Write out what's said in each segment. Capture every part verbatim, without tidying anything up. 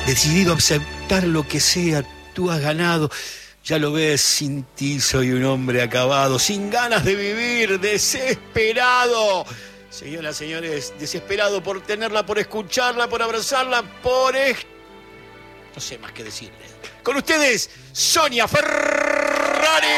decidido a aceptar lo que sea, tú has ganado. Ya lo ves, sin ti soy un hombre acabado, sin ganas de vivir, desesperado. Señoras, señores, desesperado por tenerla, por escucharla, por abrazarla, por... Es... No sé más qué decirle. Con ustedes, Sonia Ferraris.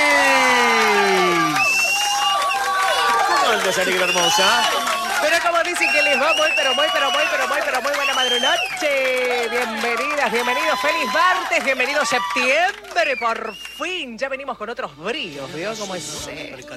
¿Cómo andas, negra hermosa? Pero como dicen que les va muy, pero muy, pero muy, pero muy, pero muy buena madrunoche. Bienvenidas, bienvenidos, feliz martes, bienvenido septiembre, por fin. Ya venimos con otros bríos, ¿vio cómo es eso?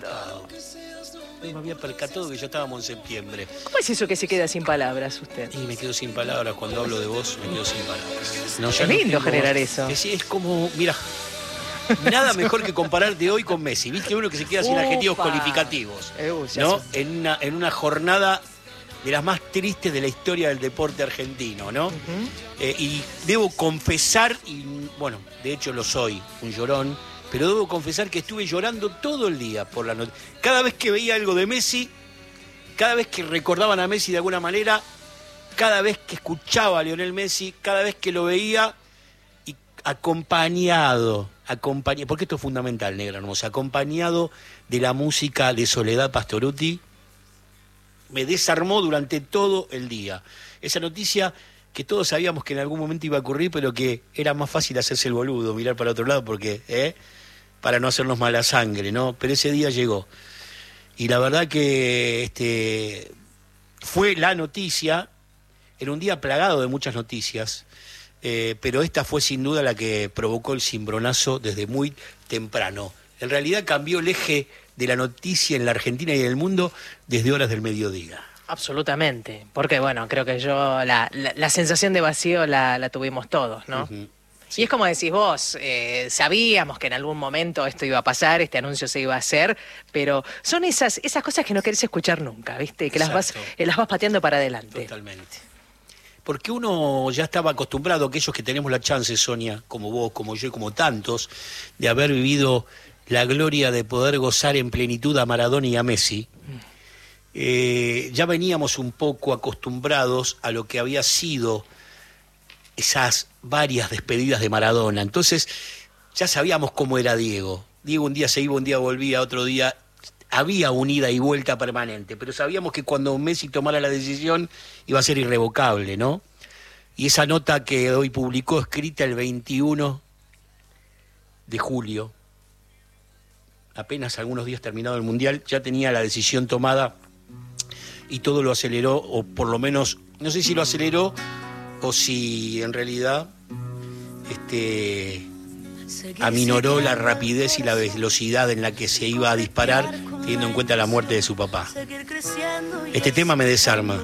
Me había percatado que ya estábamos en septiembre. ¿Cómo es eso que se queda sin palabras usted? Y me quedo sin palabras, cuando hablo de vos, me quedo sin palabras. No, es lindo no generar voz. Eso. Es, es como, mira, nada mejor que compararte hoy con Messi. ¿Viste? Uno que se queda sin Upa. adjetivos cualificativos, ¿no? En una, en una jornada de las más tristes de la historia del deporte argentino, ¿no? Uh-huh. eh, y debo confesar, y bueno, de hecho lo soy, un llorón, pero debo confesar que estuve llorando todo el día por la noche. Cada vez que veía algo de Messi, cada vez que recordaban a Messi de alguna manera, cada vez que escuchaba a Lionel Messi, cada vez que lo veía, y acompañado, acompañado, porque esto es fundamental, negra hermosa, acompañado de la música de Soledad Pastorutti, me desarmó durante todo el día. Esa noticia que todos sabíamos que en algún momento iba a ocurrir, pero que era más fácil hacerse el boludo, mirar para otro lado, porque, ¿eh? para no hacernos mala sangre, ¿no? Pero ese día llegó. Y la verdad que este, fue la noticia, era un día plagado de muchas noticias, eh, pero esta fue sin duda la que provocó el cimbronazo desde muy temprano. En realidad cambió el eje de la noticia en la Argentina y en el mundo desde horas del mediodía. Absolutamente, porque bueno, creo que yo, la, la, la sensación de vacío la, la tuvimos todos, ¿no? Uh-huh. Sí. Y es como decís vos, eh, sabíamos que en algún momento esto iba a pasar, este anuncio se iba a hacer, pero son esas, esas cosas que no querés escuchar nunca, ¿viste? Que las vas, eh, las vas pateando para adelante. Totalmente. Porque uno ya estaba acostumbrado, aquellos que tenemos la chance, Sonia, como vos, como yo y como tantos, de haber vivido la gloria de poder gozar en plenitud a Maradona y a Messi, eh, ya veníamos un poco acostumbrados a lo que había sido esas varias despedidas de Maradona. Entonces ya sabíamos cómo era Diego. Diego un día se iba, un día volvía, otro día había una ida y vuelta permanente, pero sabíamos que cuando Messi tomara la decisión iba a ser irrevocable, ¿no? Y esa nota que hoy publicó, escrita el veintiuno de julio, apenas algunos días terminado el Mundial, ya tenía la decisión tomada y todo lo aceleró, o por lo menos, no sé si lo aceleró o si en realidad este, aminoró la rapidez y la velocidad en la que se iba a disparar, teniendo en cuenta la muerte de su papá. Este tema me desarma.